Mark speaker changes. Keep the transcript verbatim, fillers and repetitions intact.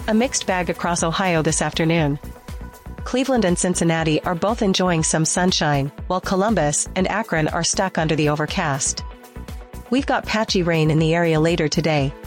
Speaker 1: A mixed bag across Ohio this afternoon. Cleveland and Cincinnati are both enjoying some sunshine, while Columbus and Akron are stuck under the overcast. We've got patchy rain in the area later today,